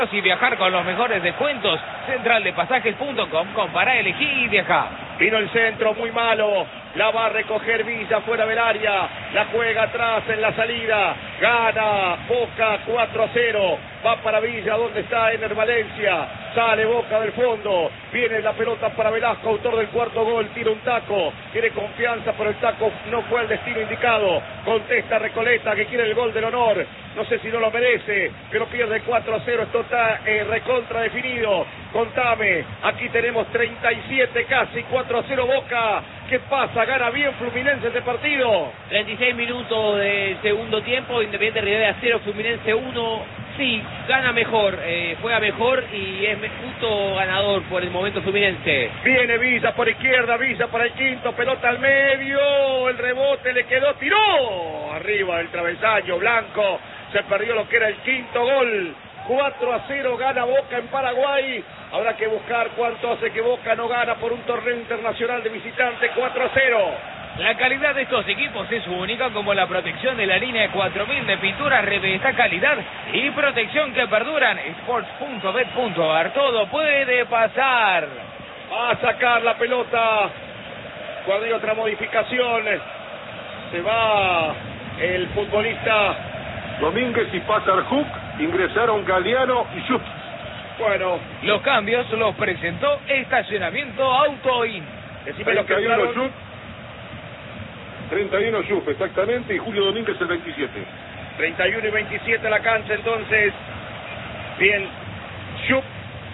Y viajar con los mejores descuentos. Centraldepasajes.com. Compara, elegí y viaja. Vino el centro muy malo. La va a recoger Villa fuera del área. La juega atrás en la salida. Gana Boca 4-0. Va para Villa, donde está Ener Valencia. Sale Boca del fondo. Viene la pelota para Velasco, autor del cuarto gol. Tira un taco. Tiene confianza, pero el taco no fue el destino indicado. Contesta Recoleta, que quiere el gol del honor. No sé si no lo merece, pero pierde 4-0. Esto está recontra definido. Contame, aquí tenemos 37 casi, 4-0 Boca. ¿Qué pasa? ¿Gana bien Fluminense este partido? 36 minutos de segundo tiempo, Independiente Rivadavia 0, Fluminense 1. Sí, gana mejor, juega mejor y es justo ganador por el momento Fluminense. Viene Villa por izquierda, Villa para el quinto, pelota al medio, el rebote le quedó, tiró arriba del travesaño, Blanco, se perdió lo que era el quinto gol. 4-0 gana Boca en Paraguay. Habrá que buscar cuánto hace que Boca no gana por un torneo internacional de visitante. 4-0. La calidad de estos equipos es única, como la protección de la línea de 4000 de pinturas Revesta, calidad y protección que perduran. Sports.bet.ar, todo puede pasar. Va a sacar la pelota cuando hay otra modificación. Se va el futbolista Domínguez y pasa Arjuk. Ingresaron Galeano y Schupp. Bueno, los cambios los presentó Estacionamiento Autoin. Decime lo que 31 Schupp. 31 Schupp, exactamente, y Julio Domínguez el 27. 31 y 27 la cancha, entonces. Bien, Schupp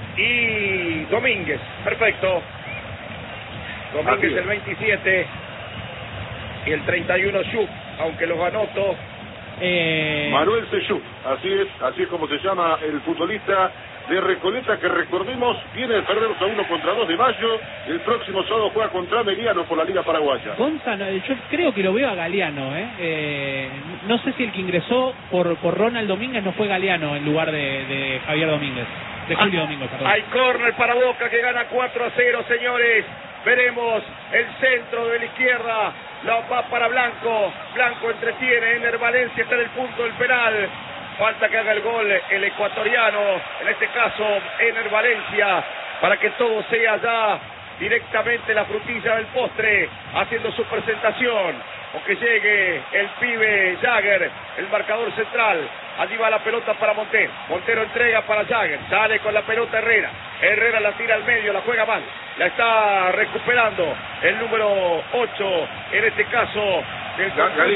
y Domínguez. Perfecto. Domínguez el 27 y el 31 Schupp, aunque los anoto. Manuel Seychuk, así es como se llama el futbolista de Recoleta, que recordemos viene de perder 1 contra 2 de mayo. El próximo sábado juega contra Meliano por la Liga Paraguaya. Gonzalo, yo creo que lo veo a Galeano, no sé si el que ingresó por Ronald Domínguez no fue Galeano en lugar de Javier Domínguez, de Julio Domínguez, perdón. Hay córner para Boca que gana 4-0, señores. Veremos el centro de la izquierda. La va para Blanco. Blanco entretiene. Ener Valencia está en el punto del penal. Falta que haga el gol el ecuatoriano. En este caso, Ener Valencia. Para que todo sea ya directamente la frutilla del postre. Haciendo su presentación. O que llegue el pibe Jagger, el marcador central. Allí va la pelota para Montero. Montero entrega para Jagger. Sale con la pelota Herrera. Herrera la tira al medio, la juega mal. La está recuperando el número 8, en este caso del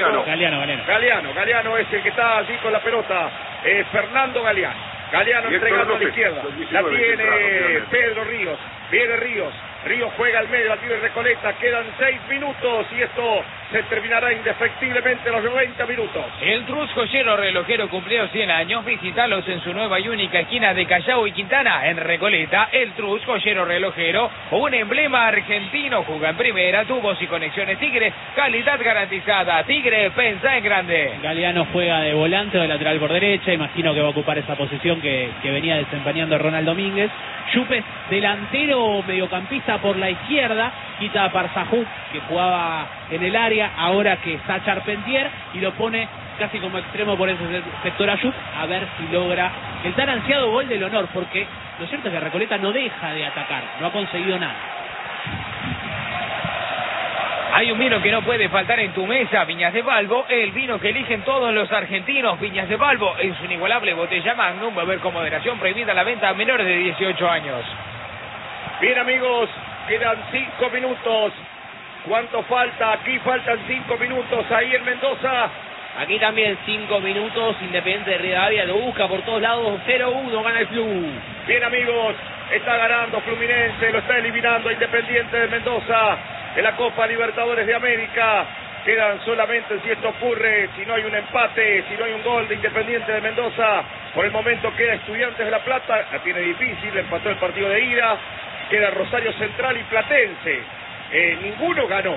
Galeano es el que está allí con la pelota. Fernando Galeano. Galeano entregando a la izquierda. La tiene Pedro Ríos. Viene Ríos. Ríos juega al medio, la tiene Recoleta. Quedan 6 minutos y esto se terminará indefectiblemente a los 90 minutos. El Trus Joyero Relojero cumplió 100 años. Visítalos en su nueva y única esquina de Callao y Quintana, en Recoleta. El Trus Joyero Relojero, un emblema argentino. Juega en primera, tubos y conexiones Tigre. Calidad garantizada. Tigre, pensa en grande. Galeano juega de volante o de lateral por derecha. Imagino que va a ocupar esa posición que venía desempeñando Ronald Domínguez. Chupes, delantero mediocampista por la izquierda, quita a Parzajuk, que jugaba en el área, ahora que está Charpentier, y lo pone casi como extremo por ese sector a Schupp, a ver si logra el tan ansiado gol del honor, porque lo cierto es que Recoleta no deja de atacar, no ha conseguido nada. Hay un vino que no puede faltar en tu mesa, Viñas de Balbo, el vino que eligen todos los argentinos. Viñas de Balbo es una inigualable botella Magnum, beber con moderación, prohibida la venta a menores de 18 años. Bien, amigos, quedan 5 minutos. ¿Cuánto falta? Aquí faltan 5 minutos, ahí en Mendoza. Aquí también 5 minutos, Independiente de Rivadavia lo busca por todos lados, 0-1 gana el Flu. Bien, amigos, está ganando Fluminense, lo está eliminando Independiente de Mendoza en la Copa Libertadores de América. Quedan solamente, si esto ocurre, si no hay un empate, si no hay un gol de Independiente de Mendoza, por el momento queda Estudiantes de La Plata, la tiene difícil, empató el partido de ida, queda Rosario Central y Platense. Ninguno ganó.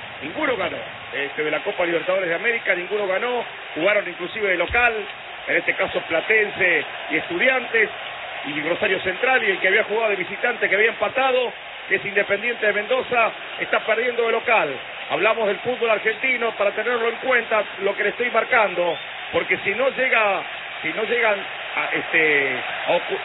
De la Copa Libertadores de América, ninguno ganó, jugaron inclusive de local, en este caso Platense y Estudiantes, y Rosario Central, y el que había jugado de visitante, que había empatado, que es Independiente de Mendoza, está perdiendo de local. Hablamos del fútbol argentino para tenerlo en cuenta, lo que le estoy marcando, porque si no llegan a